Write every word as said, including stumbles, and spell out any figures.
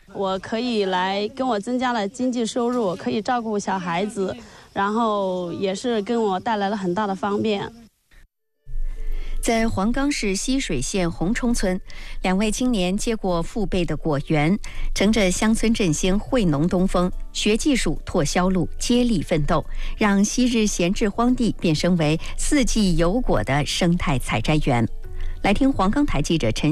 我可以来跟我增加了经济收入，可以照顾小孩子，然后也是跟我带来了很大的方便。 在黄冈市溪水县红冲村，两位青年接过父辈的果园，乘着乡村振兴惠农东风，学技术拓销路，接力奋斗，让昔日闲置荒地变身为四季有果的生态采摘园。来听黄冈台记者陈